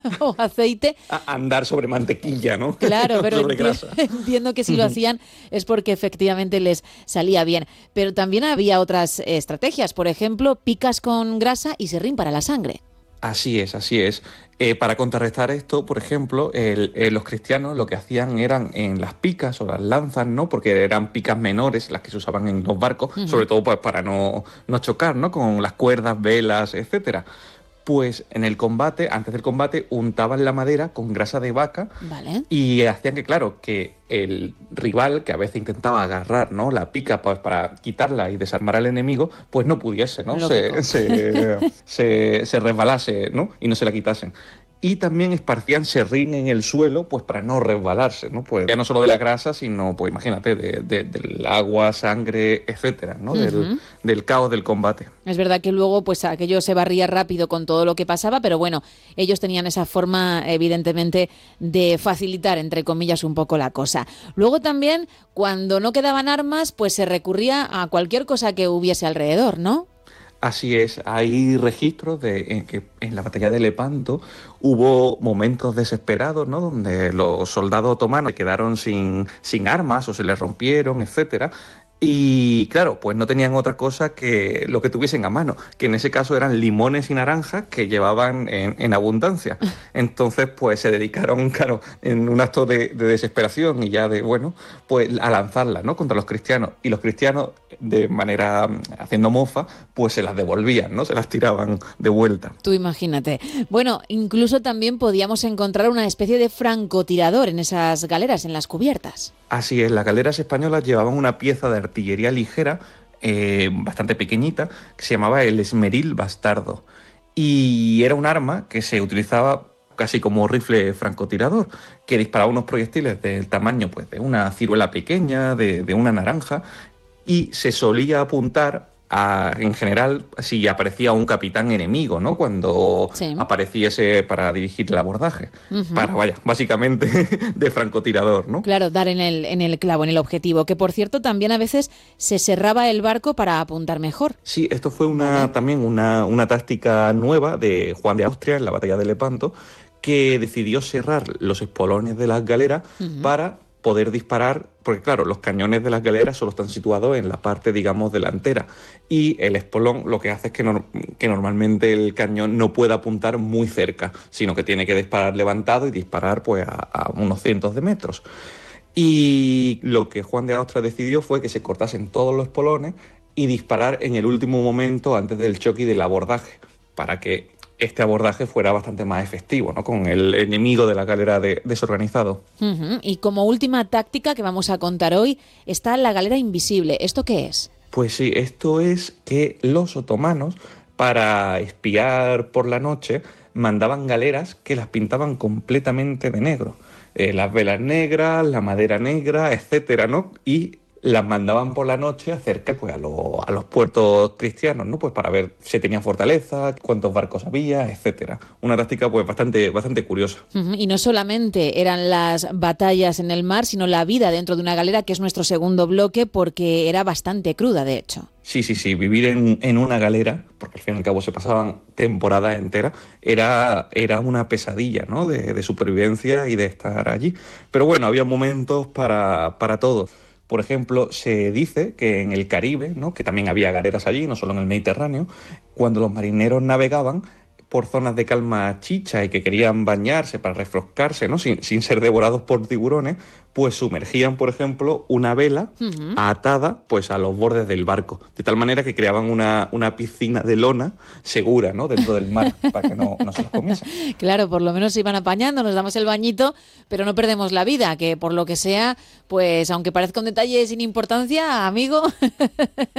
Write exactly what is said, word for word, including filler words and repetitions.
o aceite. A andar sobre mantequilla, ¿no? Claro, pero Sobre enti- grasa. entiendo que si lo hacían es porque efectivamente les salía bien. Pero también había otras eh, estrategias. Por ejemplo, picas con grasa y serrín para la sangre. Así es, así es. Eh, para contrarrestar esto, por ejemplo, el- eh, los cristianos lo que hacían eran en las picas o las lanzas, ¿no? Porque eran picas menores las que se usaban en los barcos, Ujú. sobre todo pues para no, no chocar, ¿no? Con las cuerdas, velas, etcétera. Pues en el combate, antes del combate, untaban la madera con grasa de vaca Vale. y hacían que, claro, que el rival, que a veces intentaba agarrar, ¿no? La pica pues, para quitarla y desarmar al enemigo, pues no pudiese, ¿no? Se, Lógico. se, se, se resbalase, ¿no? Y no se la quitasen. Y también esparcían serrín en el suelo, pues para no resbalarse, ¿no? Pues ya no solo de la grasa, sino, pues imagínate, de, de- del agua, sangre, etcétera, ¿no? Del, Ujú. del caos del combate. Es verdad que luego pues aquello se barría rápido con todo lo que pasaba, pero bueno, ellos tenían esa forma evidentemente de facilitar, entre comillas, un poco la cosa. Luego también, cuando no quedaban armas, pues se recurría a cualquier cosa que hubiese alrededor, ¿no? Así es, hay registros de en que en la batalla de Lepanto hubo momentos desesperados, ¿no? Donde los soldados otomanos se quedaron sin, sin armas o se les rompieron, etcétera. Y claro, pues no tenían otra cosa que lo que tuviesen a mano, que en ese caso eran limones y naranjas que llevaban en, en abundancia. Entonces, pues se dedicaron, claro, en un acto de, de desesperación y ya de, bueno, pues a lanzarla, ¿no? Contra los cristianos. Y los cristianos, de manera mm, haciendo mofa, pues se las devolvían, ¿no? Se las tiraban de vuelta. Tú imagínate. Bueno, incluso también podíamos encontrar una especie de francotirador en esas galeras, en las cubiertas. Así es, las galeras españolas llevaban una pieza de artillería ligera, eh, bastante pequeñita, que se llamaba el esmeril bastardo. Y era un arma que se utilizaba casi como rifle francotirador, que disparaba unos proyectiles del tamaño pues, de una ciruela pequeña, de, de una naranja, y se solía apuntar a, en general, si aparecía un capitán enemigo, ¿no? Cuando Sí. apareciese para dirigir el abordaje. Ujú. Para, vaya, básicamente de francotirador, ¿no? Claro, dar en el, en el clavo, en el objetivo, que por cierto también a veces se cerraba el barco para apuntar mejor. Sí, esto fue una, Vale. también una, una táctica nueva de Juan de Austria en la batalla de Lepanto, que decidió cerrar los espolones de las galeras Ujú. para poder disparar, porque claro, los cañones de las galeras solo están situados en la parte, digamos, delantera, y el espolón lo que hace es que, nor- que normalmente el cañón no puede apuntar muy cerca, sino que tiene que disparar levantado y disparar pues a, a unos cientos de metros. Y lo que Juan de Austria decidió fue que se cortasen todos los polones y disparar en el último momento antes del choque y del abordaje, para que este abordaje fuera bastante más efectivo, ¿no? Con el enemigo de la galera de- desorganizado. Ujú. Y como última táctica que vamos a contar hoy está la galera invisible. ¿Esto qué es? Pues sí, esto es que los otomanos, para espiar por la noche, mandaban galeras que las pintaban completamente de negro. Eh, las velas negras, la madera negra, etcétera, ¿no? Y las mandaban por la noche acerca pues, a, lo- a los puertos cristianos, ¿no? Pues para ver si tenían fortaleza, cuántos barcos había, etcétera. Una táctica pues bastante, bastante curiosa. Ujú. Y no solamente eran las batallas en el mar, sino la vida dentro de una galera, que es nuestro segundo bloque, porque era bastante cruda, de hecho. Sí, sí, sí, vivir en, en una galera, porque al fin y al cabo se pasaban temporadas enteras, era, era una pesadilla, ¿no? De, de supervivencia y de estar allí. Pero bueno, había momentos para, para todo. Por ejemplo, se dice que en el Caribe, ¿no? Que también había galeras allí, no solo en el Mediterráneo, cuando los marineros navegaban por zonas de calma chicha y que querían bañarse para refrescarse, ¿no? Sin, sin ser devorados por tiburones, pues sumergían, por ejemplo, una vela Ujú. atada pues a los bordes del barco, de tal manera que creaban una, una piscina de lona segura, ¿no? Dentro del mar, para que no, no se los comiesen. Claro, por lo menos se iban apañando, nos damos el bañito, pero no perdemos la vida, que por lo que sea, pues aunque parezca un detalle sin importancia, amigo,